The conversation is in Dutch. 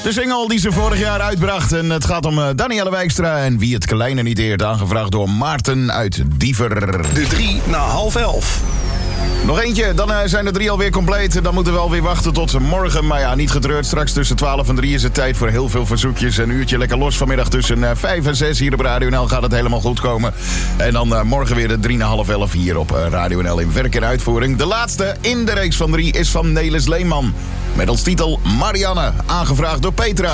De single die ze vorig jaar uitbracht. En het gaat om Danielle Wijkstra en Wie het Kleine niet eert. Aangevraagd door Maarten uit Diever. De 3 na 10:30. Nog eentje, dan zijn de 3 alweer compleet. Dan moeten we alweer wachten tot morgen. Maar ja, niet getreurd. Straks tussen 12 en 3 is het tijd voor heel veel verzoekjes. Een uurtje lekker los vanmiddag tussen 5 en 6 hier op Radio NL gaat het helemaal goed komen. En dan morgen weer de 3 na 10:30 hier op Radio NL in werk en uitvoering. De laatste in de reeks van 3 is van Nelis Leeman. Met als titel Marianne, aangevraagd door Petra.